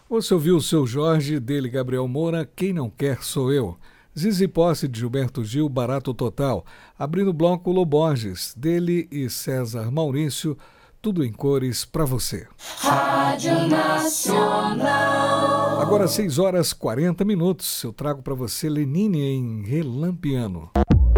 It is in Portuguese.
Você ouviu o Seu Jorge, dele Gabriel Moura, Quem Não Quer Sou Eu. Zizi Posse, de Gilberto Gil, Barato Total. Abrindo o bloco Loborges, dele e César Maurício, Tudo em Cores pra você. Rádio Nacional. Agora 6 horas 40 minutos, eu trago para você Lenine em Relampiano.